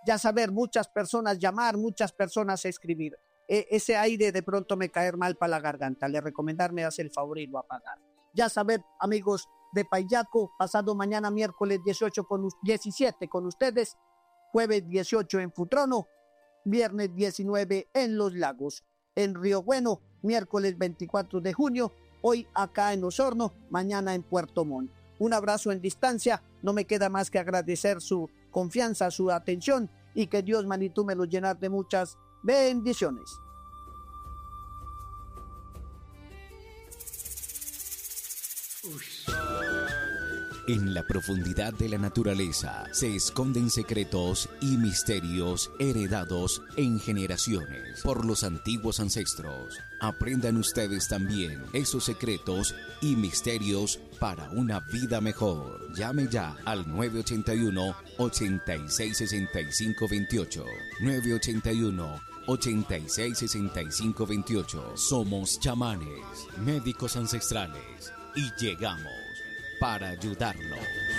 ya saber, muchas personas llamar, muchas personas escribir. Ese aire de pronto me caer mal para la garganta. Le recomendarme hacer el favor y lo apagar. Ya saber, amigos de Payaco, pasado mañana miércoles 17 con ustedes, jueves 18 en Futrono, viernes 19 en Los Lagos, en Río Bueno, miércoles 24 de junio, hoy acá en Osorno, mañana en Puerto Montt. Un abrazo en distancia, no me queda más que agradecer su confianza, su atención y que Dios, manito, me los llenar de muchas bendiciones. En la profundidad de la naturaleza se esconden secretos y misterios heredados en generaciones por los antiguos ancestros. Aprendan ustedes también esos secretos y misterios para una vida mejor. Llame ya al 981-866528. 981-866528. Somos chamanes, médicos ancestrales y llegamos para ayudarlo.